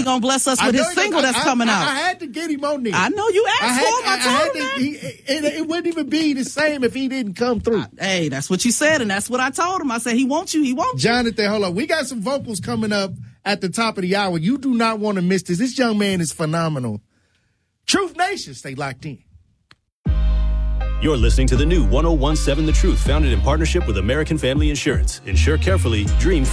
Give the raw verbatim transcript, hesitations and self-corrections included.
gonna bless us with his single that's I, coming I, out. I had to get him on there. I know you asked I had, for him. I, I, told I had him that. to, he, it, it wouldn't even be the same if he didn't come through. I, hey, that's what you said, and that's what I told him. I said he wants you. He wants you. Jonathan, hold on. We got some vocals coming up at the top of the hour. You do not want to miss this. This young man is phenomenal. Truth Nation, stay locked in. You're listening to the new one oh one seven The Truth, founded in partnership with American Family Insurance. Insure carefully, dream